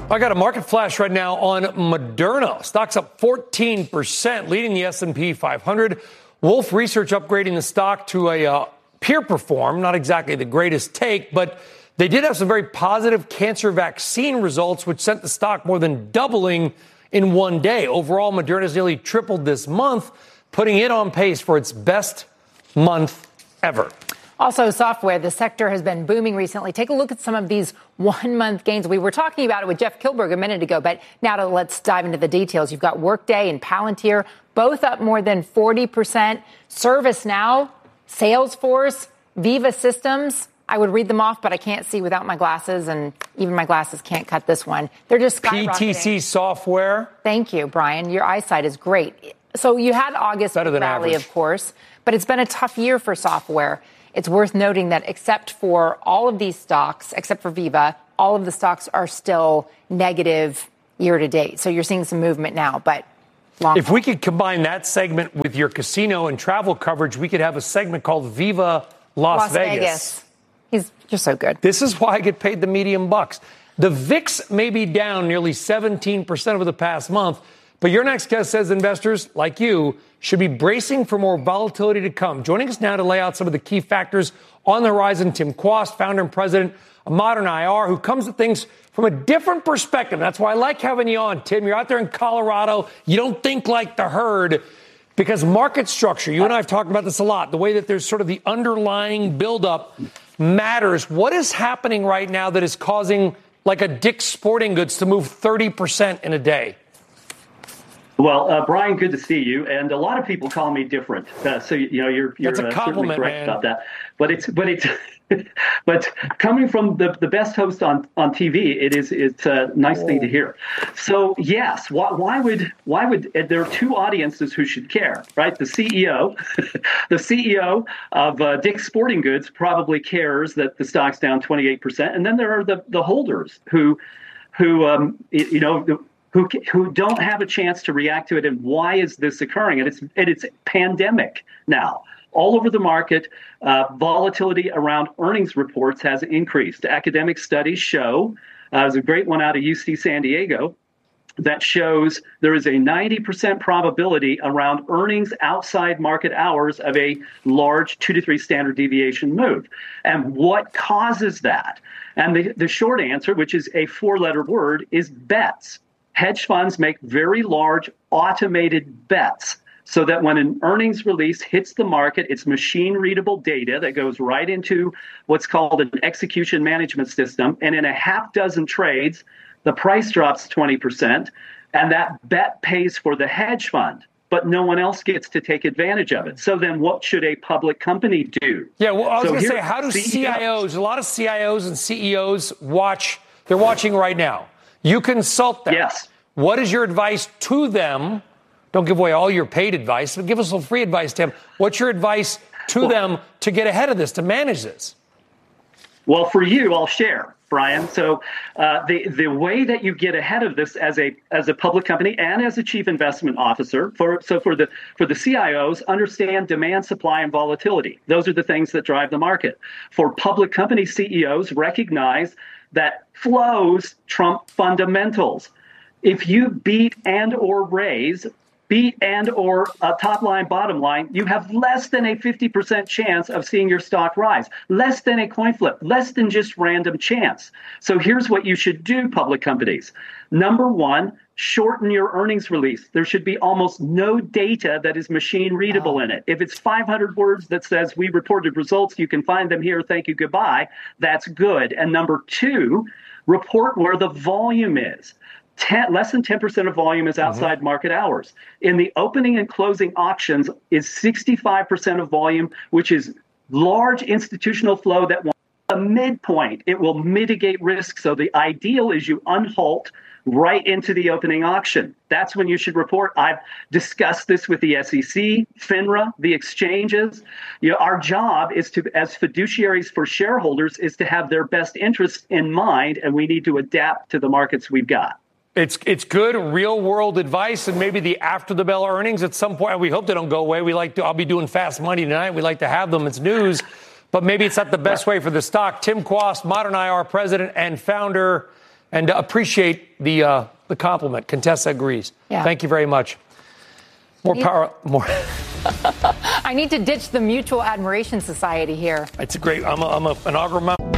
I got a market flash right now on Moderna. Stock's up 14%, leading the S&P 500. Wolf Research upgrading the stock to a peer perform, not exactly the greatest take, but they did have some very positive cancer vaccine results, which sent the stock more than doubling in one day. Overall, Moderna's nearly tripled this month, putting it on pace for its best month ever. Also, software, the sector has been booming recently. Take a look at some of these one-month gains. We were talking about it with Jeff Kilberg a minute ago, but now let's dive into the details. You've got Workday and Palantir, both up more than 40%. ServiceNow, Salesforce, Viva Systems. I would read them off, but I can't see without my glasses, and even my glasses can't cut this one. They're just skyrocketing. PTC Software. Thank you, Brian. Your eyesight is great. So you had August rally, of course, but it's been a tough year for software. It's worth noting that except for all of these stocks, except for Viva, all of the stocks are still negative year to date. So you're seeing some movement now, but if we could combine that segment with your casino and travel coverage, we could have a segment called Viva Las Vegas. You're so good. This is why I get paid the medium bucks. The VIX may be down nearly 17% over the past month, but your next guest says investors like you should be bracing for more volatility to come. Joining us now to lay out some of the key factors on the horizon, Tim Quast, founder and president of Modern IR, who comes at things from a different perspective. That's why I like having you on, Tim. You're out there in Colorado. You don't think like the herd because market structure, you and I have talked about this a lot, the way that there's sort of the underlying buildup matters. What is happening right now that is causing like a Dick's Sporting Goods to move 30% in a day? Well, Brian, good to see you. And a lot of people call me different, so you're That's a compliment, certainly correct man. about that. But coming from the best host on TV, it's a nice thing to hear. So yes, why would there are two audiences who should care, right? The CEO, the CEO of Dick's Sporting Goods probably cares that the stock's down 28%, and then there are the holders who don't have a chance to react to it. And why is this occurring? And it's pandemic now. All over the market, volatility around earnings reports has increased. Academic studies show, there's a great one out of UC San Diego, that shows there is a 90% probability around earnings outside market hours of a large 2 to 3 standard deviation move. And what causes that? And the short answer, which is a 4-letter word, is bets. Hedge funds make very large automated bets so that when an earnings release hits the market, it's machine-readable data that goes right into what's called an execution management system. And in a half dozen trades, the price drops 20%, and that bet pays for the hedge fund, but no one else gets to take advantage of it. So then what should a public company do? Yeah, well, I was going to say, how do CIOs, a lot of CIOs and CEOs they're watching right now. You consult them. Yes. What is your advice to them? Don't give away all your paid advice, but give us some free advice, Tim. What's your advice to them to get ahead of this, to manage this? Well, for you, I'll share, Brian. So the way that you get ahead of this as a public company and as a chief investment officer, for the CIOs, understand demand, supply, and volatility. Those are the things that drive the market. For public company CEOs, recognize that flows trump fundamentals. If you beat and or top line, bottom line, you have less than a 50% chance of seeing your stock rise, less than a coin flip, less than just random chance. So here's what you should do, public companies. Number one, shorten your earnings release. There should be almost no data that is machine readable in it. If it's 500 words that says we reported results, you can find them here, thank you, goodbye, that's good. And number two, report where the volume is. Less than 10% of volume is outside market hours. In the opening and closing auctions is 65% of volume, which is large institutional flow that wants a midpoint. It will mitigate risk. So the ideal is you unhalt right into the opening auction. That's when you should report. I've discussed this with the SEC, FINRA, the exchanges. Our job is to, as fiduciaries for shareholders, is to have their best interests in mind, and we need to adapt to the markets we've got. It's good real world advice, and maybe the after the bell earnings at some point. We hope they don't go away. I'll be doing fast money tonight. We like to have them. It's news, but maybe it's not the best way for the stock. Tim Quast, Modern IR president and founder. And appreciate the compliment. Contessa agrees. Yeah. Thank you very much. More power. More. I need to ditch the Mutual Admiration Society here. It's a great. I'm an inaugural member.